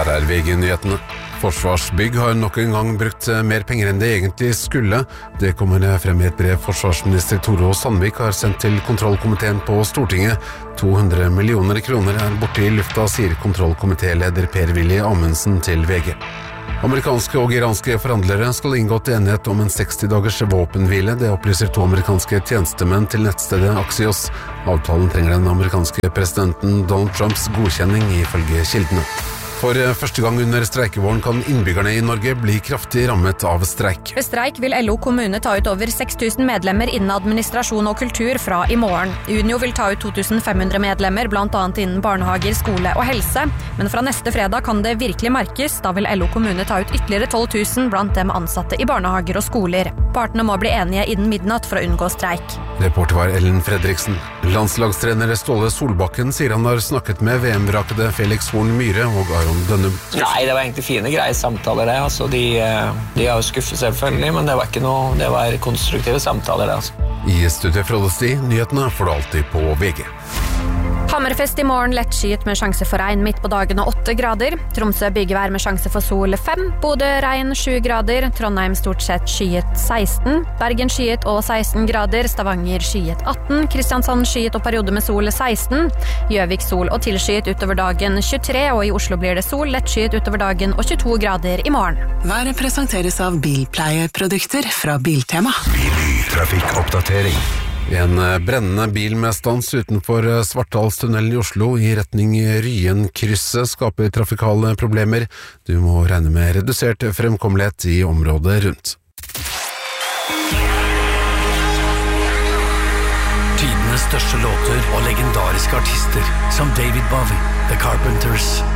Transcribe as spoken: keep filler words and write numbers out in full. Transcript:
Her er V G-nyhetene. Forsvarsbygg har nok en gang brukt mer penger enn det egentlig skulle. Det kommer frem i et brev forsvarsminister Tore Sandvik har sendt til kontrollkomiteen på Stortinget. to hundre millioner kroner er borte i lufta, sier kontrollkomitéleder Per-Willy Amundsen til V G. Amerikanske og iranske forhandlere skal inngått enighet om en seksti dagers våpenhvile. Det opplyser to amerikanske tjenestemenn til nettstedet Axios. Avtalen trenger den amerikanske presidenten Donald Trumps godkjenning, ifølge kildene. For første gang under streikevåren kan innbyggerne i Norge bli kraftig rammet av streik. Ved streik vil L O kommune ta ut over seks tusen medlemmer innen administrasjon og kultur fra i morgen. Unio vil ta ut to tusen fem hundre medlemmer, blant annet innen barnehager, skole og helse. Men fra neste fredag kan det virkelig merkes. Da vil L O kommune ta ut ytterligere tolv tusen blant dem ansatte i barnehager og skoler. Partene må bli enige innen midnatt for å unngå streik. Reporter var Ellen Fredriksen. Landslagstrener Ståle Solbakken sier han har snakket med V M-vrakede Felix Horn Myhre og Aron Dønnum. Nei, det var egentlig fine, greie samtaler det. Altså, de, de har jo skuffet selvfølgelig, men det var ikke noe, det var konstruktive samtaler det. Altså. I studiet Frode nyhetene får du alltid på V G. Hammerfest i morgen, lettskyet med sjanse for regn midt på dagen og åtte grader. Tromsø byggevær med sjanse for sol fem. Bodø regn sju grader. Trondheim stort sett skyet seksten. Bergen skyet og seksten grader. Stavanger skyet atten. Kristiansand skyet og periode med sol seksten. Gjøvik sol og tilskyet utover dagen tjuetre. Og i Oslo blir det sol, lettskyet utover dagen og tjueto grader i morgen. Været presenteres av bilpleieprodukter fra Biltema. Trafikkoppdatering. En brennende bil med stans utenfor Svartdalstunnelen i Oslo i retning Ryen-krysset skaper trafikale problemer. Du må regne med redusert fremkommelighet i området rundt. Tidenes største låter og legendariske artister som David Bowie, The Carpenters,